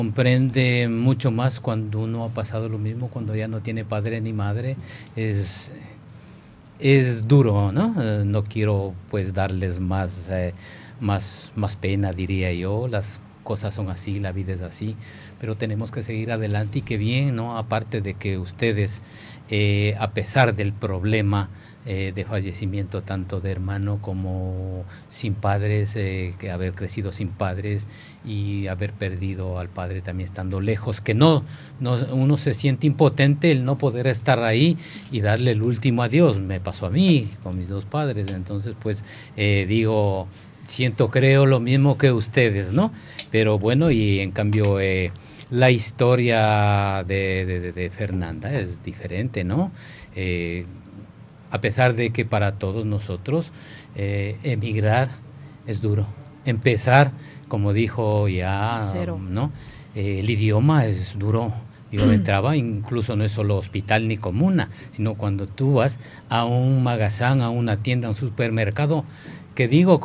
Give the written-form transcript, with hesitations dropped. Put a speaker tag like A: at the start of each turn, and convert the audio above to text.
A: comprende mucho más cuando uno ha pasado lo mismo, cuando ya no tiene padre ni madre. Es, es duro, ¿no? No quiero pues darles más pena, diría yo. Las cosas son así, la vida es así, pero tenemos que seguir adelante y qué bien, ¿no? Aparte de que ustedes, a pesar del problema de fallecimiento tanto de hermano como sin padres, que haber crecido sin padres y haber perdido al padre también estando lejos, que no, uno se siente impotente el no poder estar ahí y darle el último adiós. Me pasó a mí con mis dos padres, entonces pues digo, siento, creo lo mismo que ustedes, ¿no? Pero bueno, y en cambio la historia de Fernanda es diferente, ¿no? Eh, a pesar de que para todos nosotros emigrar es duro. Empezar, como dijo ya,
B: Cero.
A: ¿no? El idioma es duro. Yo entraba, incluso no es solo hospital ni comuna, sino cuando tú vas a un magazán, a una tienda, a un supermercado, que digo,